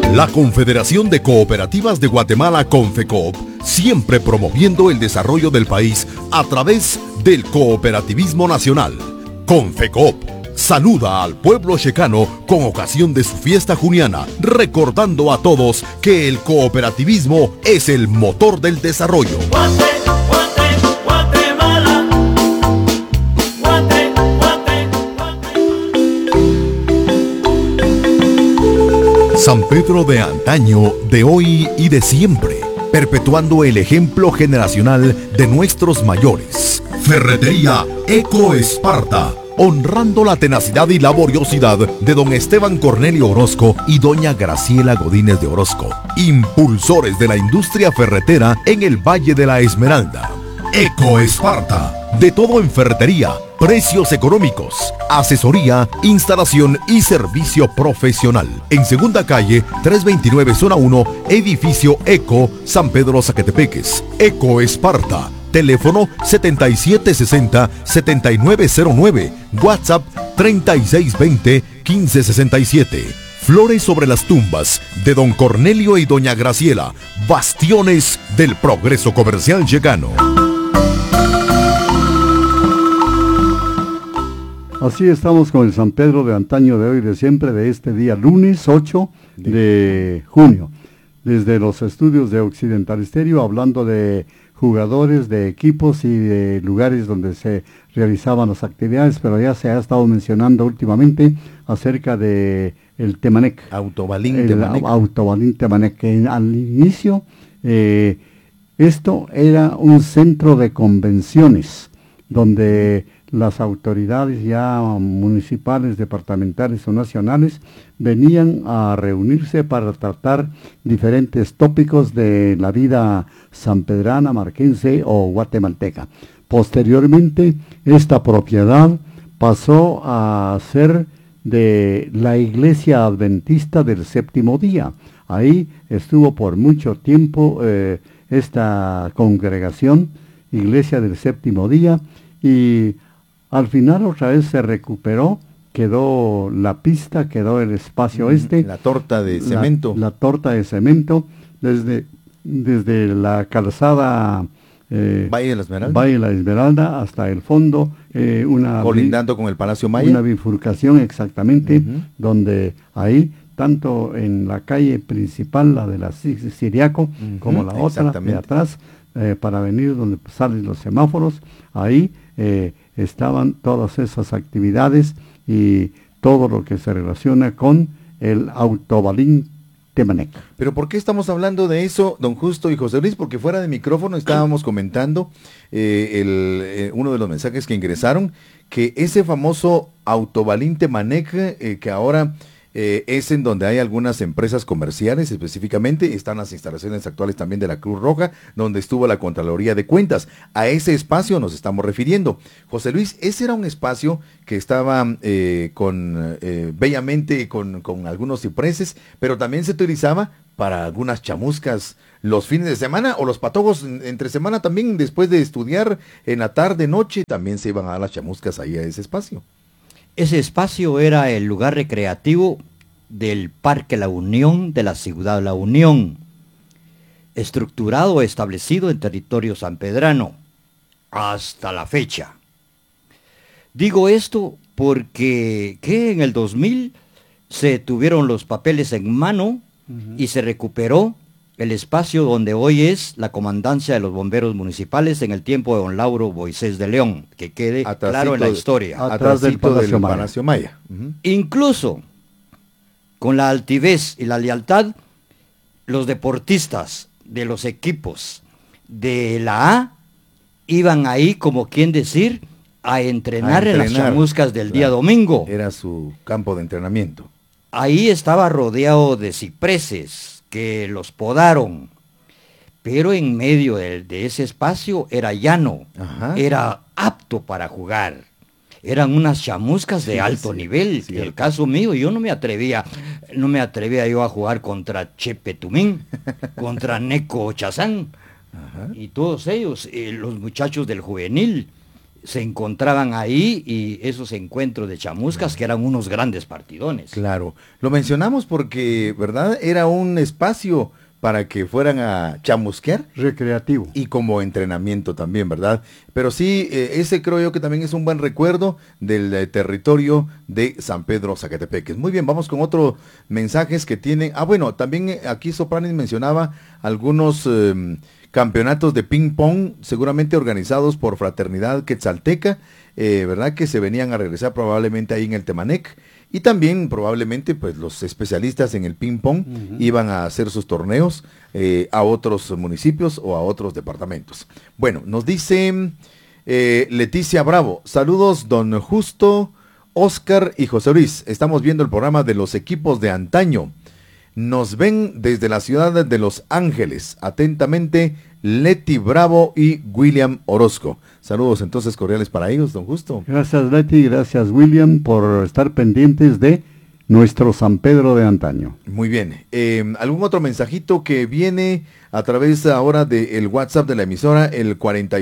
La Confederación de Cooperativas de Guatemala, Confecoop, siempre promoviendo el desarrollo del país a través del cooperativismo nacional. Confecoop saluda al pueblo checano con ocasión de su fiesta juniana, recordando a todos que el cooperativismo es el motor del desarrollo. San Pedro de antaño, de hoy y de siempre, perpetuando el ejemplo generacional de nuestros mayores. Ferretería Eco Esparta, honrando la tenacidad y laboriosidad de don Esteban Cornelio Orozco y doña Graciela Godínez de Orozco, impulsores de la industria ferretera en el Valle de la Esmeralda. Eco Esparta, de todo en ferretería, precios económicos, asesoría, instalación y servicio profesional. En Segunda Calle, 329 Zona 1, Edificio Eco, San Pedro Zacatepeques. Eco Esparta, teléfono 7760-7909, WhatsApp 3620-1567. Flores sobre las tumbas de don Cornelio y doña Graciela, bastiones del progreso comercial checano. Así estamos con el San Pedro de antaño, de hoy y de siempre, de este día lunes 8 de junio. Desde los estudios de Occidental Estéreo, hablando de jugadores, de equipos y de lugares donde se realizaban las actividades, pero ya se ha estado mencionando últimamente acerca de el Temanec. Autobalín Temanec. Autobalín Temanec, que al inicio esto era un centro de convenciones, donde las autoridades ya municipales, departamentales o nacionales venían a reunirse para tratar diferentes tópicos de la vida sanpedrana, marquense o guatemalteca. Posteriormente, esta propiedad pasó a ser de la Iglesia Adventista del Séptimo Día. Ahí estuvo por mucho tiempo esta congregación, Iglesia del Séptimo Día, y al final otra vez se recuperó, quedó la pista, quedó el espacio La torta de cemento. La torta de cemento, desde la calzada Valle de la Esmeralda hasta el fondo, colindando con el Palacio Maya. Una bifurcación exactamente, donde ahí, tanto en la calle principal, la de la Siriaco, como la otra de atrás, para venir donde salen los semáforos, ahí estaban todas esas actividades y todo lo que se relaciona con el Autobalín Temanec. Pero ¿por qué estamos hablando de eso, don Justo y José Luis? Porque fuera de micrófono estábamos comentando uno de los mensajes que ingresaron, que ese famoso Autobalín Temanec, que ahora es en donde hay algunas empresas comerciales, específicamente están las instalaciones actuales también de la Cruz Roja, donde estuvo la Contraloría de Cuentas. A ese espacio nos estamos refiriendo. José Luis, ese era un espacio que estaba bellamente con algunos cipreses, pero también se utilizaba para algunas chamuscas los fines de semana, o los patojos entre semana también, después de estudiar en la tarde, noche, también se iban a dar las chamuscas ahí a ese espacio. Ese espacio era el lugar recreativo del Parque La Unión de la ciudad La Unión, estructurado, establecido en territorio sanpedrano, hasta la fecha. Digo esto porque en el 2000 se tuvieron los papeles en mano y se recuperó el espacio donde hoy es la comandancia de los bomberos municipales en el tiempo de don Lauro Moisés de León, que quede claro en la historia. Atrás del Palacio Maya. Incluso, con la altivez y la lealtad, los deportistas de los equipos de la A iban ahí, como quien decir, a entrenar en las chamuscas del día domingo. Era su campo de entrenamiento. Ahí estaba rodeado de cipreses que los podaron, pero en medio de ese espacio era llano, era apto para jugar. Eran unas chamuscas de alto nivel. En el caso mío, yo no me atrevía yo a jugar contra Chepe Tumín, contra Neco Chazán, y todos ellos, los muchachos del juvenil, se encontraban ahí y esos encuentros de chamuscas que eran unos grandes partidones. Claro, lo mencionamos porque, ¿verdad? Era un espacio para que fueran a chamusquear. Recreativo. Y como entrenamiento también, ¿verdad? Pero sí, ese creo yo que también es un buen recuerdo del territorio de San Pedro Zacatepeques. Muy bien, vamos con otros mensajes que tienen. Ah, bueno, también aquí Sopranis mencionaba algunos campeonatos de ping pong, seguramente organizados por Fraternidad Quetzalteca, ¿verdad? Que se venían a regresar probablemente ahí en el Temanec. Y también probablemente pues los especialistas en el ping pong iban a hacer sus torneos a otros municipios o a otros departamentos. Bueno, nos dice Leticia Bravo, saludos don Justo, Oscar y José Luis. Estamos viendo el programa de los equipos de antaño. Nos ven desde la ciudad de Los Ángeles. Atentamente, Leti Bravo y William Orozco. Saludos entonces cordiales para ellos, don Justo. Gracias Leti, gracias William por estar pendientes de nuestro San Pedro de antaño. Muy bien. ¿Algún otro mensajito que viene a través ahora del WhatsApp de la emisora, el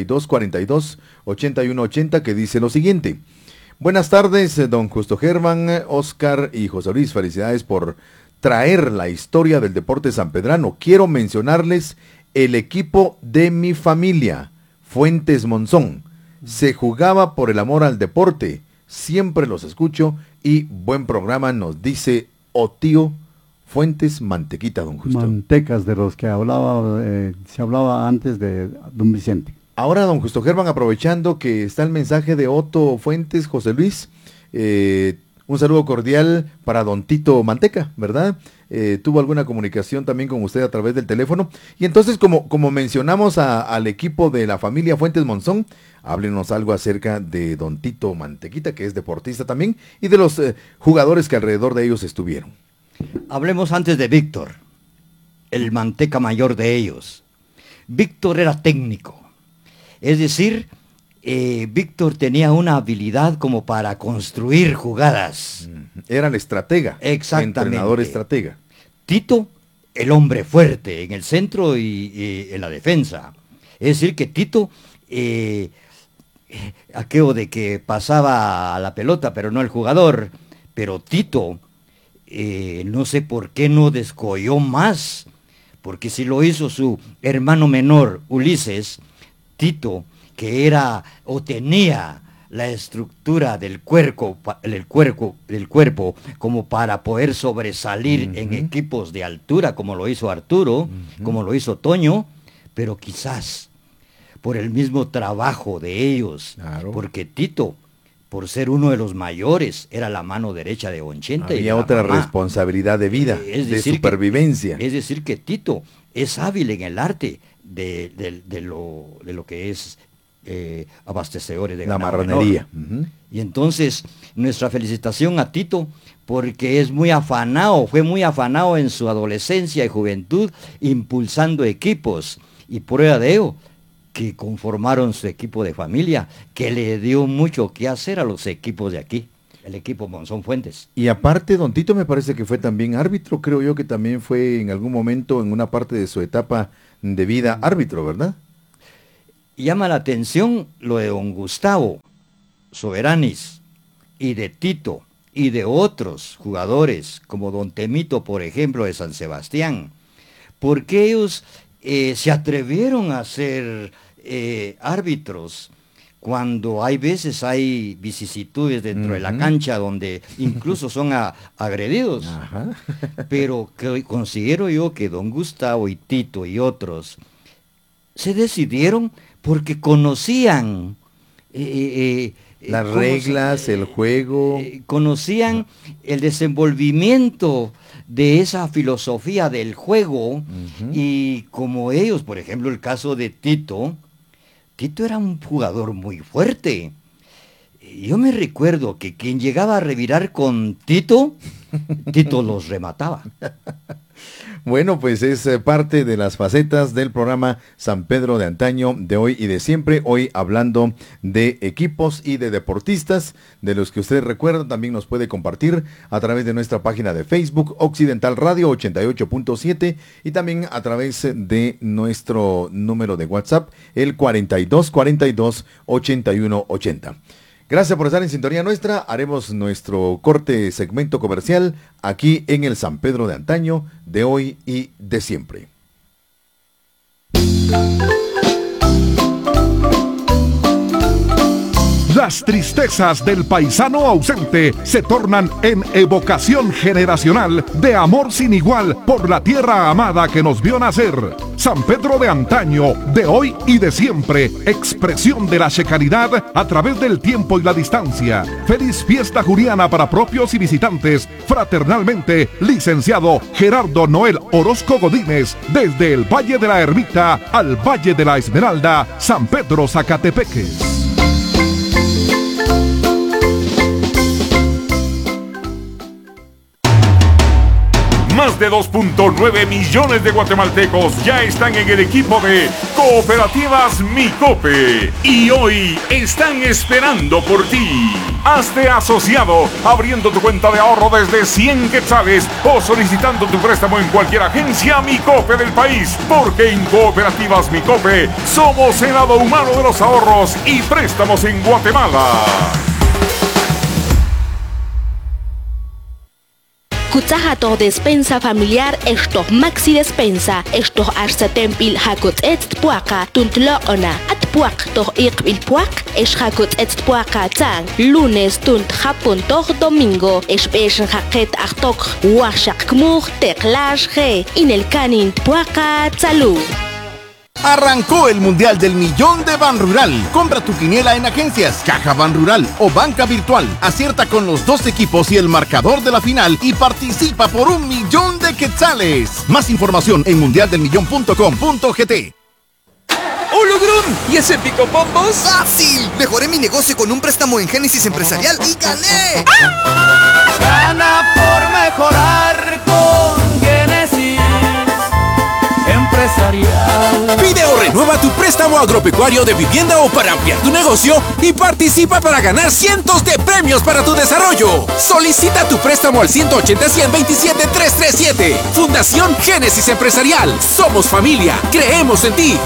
4242-8180, que dice lo siguiente? Buenas tardes, don Justo Germán, Oscar y José Luis. Felicidades por traer la historia del deporte sanpedrano. Quiero mencionarles el equipo de mi familia, Fuentes Monzón. Se jugaba por el amor al deporte. Siempre los escucho y buen programa, nos dice Otío Fuentes Mantequita, don Justo. Mantecas de los que hablaba, se hablaba antes de don Vicente. Ahora, don Justo Germán, aprovechando que está el mensaje de Otto Fuentes, José Luis, un saludo cordial para don Tito Manteca, ¿verdad? Tuvo alguna comunicación también con usted a través del teléfono. Y entonces, como mencionamos al equipo de la familia Fuentes Monzón, háblenos algo acerca de don Tito Mantequita, que es deportista también, y de los jugadores que alrededor de ellos estuvieron. Hablemos antes de Víctor, el manteca mayor de ellos. Víctor era técnico, es decir, Víctor tenía una habilidad como para construir jugadas. Era el estratega. Exactamente. Entrenador estratega. Tito, el hombre fuerte en el centro y en la defensa. Es decir, que Tito, aquello de que pasaba la pelota, pero no el jugador, pero Tito, no sé por qué no descolló más, porque si lo hizo su hermano menor, Ulises, Tito, que era o tenía la estructura del cuerpo como para poder sobresalir en equipos de altura, como lo hizo Arturo, como lo hizo Toño, pero quizás por el mismo trabajo de ellos, claro, porque Tito, por ser uno de los mayores, era la mano derecha de Don Chente. Había otra responsabilidad de vida, de supervivencia. Es decir, que Tito es hábil en el arte de lo que es abastecedores de la ganado marranería. Y entonces, nuestra felicitación a Tito, porque es muy afanado, fue muy afanado en su adolescencia y juventud, impulsando equipos. Y prueba de ello, que conformaron su equipo de familia, que le dio mucho que hacer a los equipos de aquí, el equipo Monzón Fuentes. Y aparte, don Tito me parece que fue también árbitro, creo yo que también fue en algún momento, en una parte de su etapa de vida, árbitro, ¿verdad? Llama la atención lo de don Gustavo Soberanis y de Tito y de otros jugadores, como don Temito, por ejemplo, de San Sebastián, porque ellos se atrevieron a ser árbitros cuando hay vicisitudes dentro de la cancha donde incluso son agredidos. Ajá. Pero considero yo que don Gustavo y Tito y otros se decidieron porque conocían las reglas, el juego. Conocían el desenvolvimiento de esa filosofía del juego, y como ellos, por ejemplo, el caso de Tito era un jugador muy fuerte. Yo me recuerdo que quien llegaba a revirar con Tito los remataba. Bueno, pues es parte de las facetas del programa San Pedro de antaño, de hoy y de siempre. Hoy hablando de equipos y de deportistas, de los que ustedes recuerdan, también nos puede compartir a través de nuestra página de Facebook, Occidental Radio 88.7, y también a través de nuestro número de WhatsApp, el 4242-8180. Gracias por estar en sintonía nuestra. Haremos nuestro corte segmento comercial aquí en el San Pedro de antaño, de hoy y de siempre. Las tristezas del paisano ausente se tornan en evocación generacional de amor sin igual por la tierra amada que nos vio nacer. San Pedro de antaño, de hoy y de siempre, expresión de la checanidad a través del tiempo y la distancia. Feliz fiesta juliana para propios y visitantes. Fraternalmente, licenciado Gerardo Noel Orozco Godínez, desde el Valle de la Ermita al Valle de la Esmeralda, San Pedro Zacatepeques. Más de 2.9 millones de guatemaltecos ya están en el equipo de Cooperativas Micope y hoy están esperando por ti. Hazte asociado abriendo tu cuenta de ahorro desde 100 quetzales o solicitando tu préstamo en cualquier agencia Micope del país, porque en Cooperativas Micope somos el lado humano de los ahorros y préstamos en Guatemala. Kutsahato despensa familiar esto maxi despensa esto hasta tempil hakut et puaka tuntlo ona at puak to iqbil puak es hakut et puaka tang lunes tunt hapun to domingo es besh haket achtok washak kmur teklash ge in el canin puaka tsalu. Arrancó el Mundial del Millón de Banrural. Compra tu quiniela en agencias, Caja Banrural o Banca Virtual. Acierta con los dos equipos y el marcador de la final y participa por 1.000.000 de quetzales. Más información en mundialdelmillón.com.gt. ¡Hola, Grum! ¿Y ese pico bombos? ¡Fácil! Mejoré mi negocio con un préstamo en Génesis Empresarial y gané. Gana por mejorar con Génesis Empresarial. Pide o renueva tu préstamo agropecuario de vivienda o para ampliar tu negocio y participa para ganar cientos de premios para tu desarrollo. Solicita tu préstamo al 180-127-337. Fundación Génesis Empresarial. Somos familia. Creemos en ti.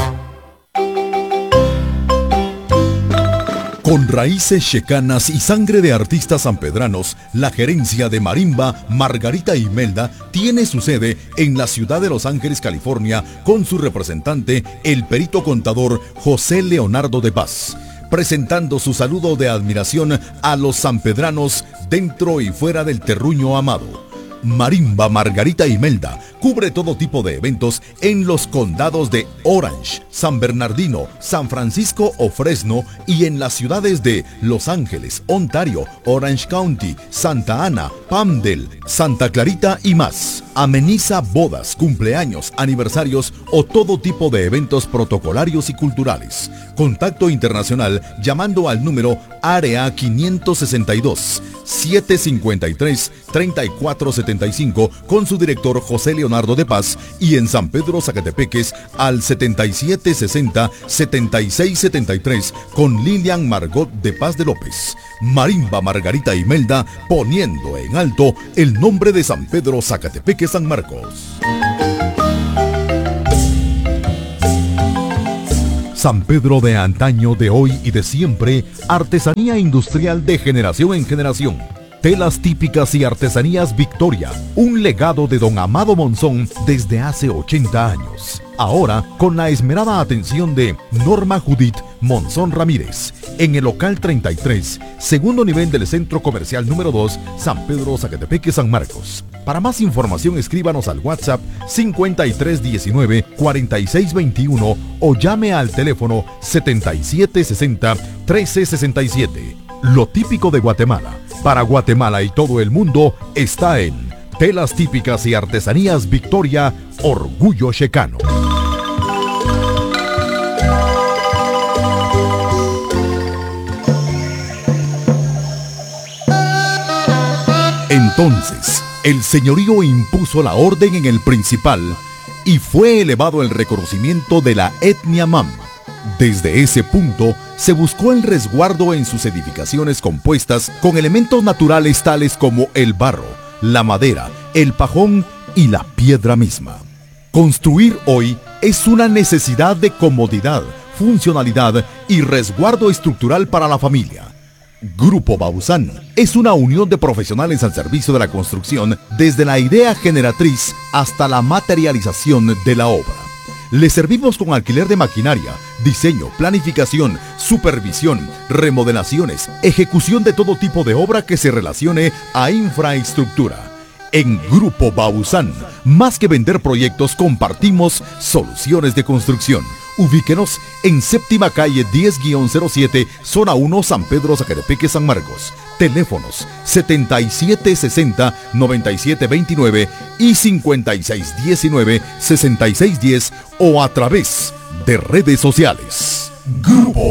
Con raíces checanas y sangre de artistas sanpedranos, la gerencia de Marimba, Margarita Imelda, tiene su sede en la ciudad de Los Ángeles, California, con su representante, el perito contador José Leonardo de Paz, presentando su saludo de admiración a los sanpedranos dentro y fuera del terruño amado. Marimba Margarita Imelda cubre todo tipo de eventos en los condados de Orange, San Bernardino, San Francisco o Fresno y en las ciudades de Los Ángeles, Ontario, Orange County, Santa Ana, Palmdale, Santa Clarita y más. Ameniza bodas, cumpleaños, aniversarios o todo tipo de eventos protocolarios y culturales. Contacto internacional llamando al número área 562 753 3475 con su director José Leonardo de Paz, y en San Pedro Zacatepeques al 7760 7673 con Lilian Margot de Paz de López. Marimba Margarita Imelda, poniendo en alto el nombre de San Pedro Zacatepeques San Marcos. San Pedro de antaño, de hoy y de siempre, artesanía industrial de generación en generación. Telas típicas y artesanías Victoria, un legado de don Amado Monzón desde hace 80 años. Ahora con la esmerada atención de Norma Judith Monzón Ramírez, en el local 33, segundo nivel del Centro Comercial número 2, San Pedro Zacatepeques San Marcos. Para más información escríbanos al WhatsApp 5319-4621 o llame al teléfono 7760-1367. Lo típico de Guatemala, para Guatemala y todo el mundo, está en Telas Típicas y Artesanías Victoria, Orgullo Checano. Entonces, el señorío impuso la orden en el Principal y fue elevado el reconocimiento de la etnia Mam. Desde ese punto se buscó el resguardo en sus edificaciones compuestas con elementos naturales tales como el barro, la madera, el pajón y la piedra misma. Construir hoy es una necesidad de comodidad, funcionalidad y resguardo estructural para la familia. Grupo Bausán es una unión de profesionales al servicio de la construcción desde la idea generatriz hasta la materialización de la obra. Le servimos con alquiler de maquinaria, diseño, planificación, supervisión, remodelaciones, ejecución de todo tipo de obra que se relacione a infraestructura. En Grupo Bausán, más que vender proyectos, compartimos soluciones de construcción. Ubíquenos en séptima calle 10-07, zona 1, San Pedro, Zacatepeque, San Marcos. Teléfonos 7760-9729 y 5619-6610 o a través de redes sociales. Grupo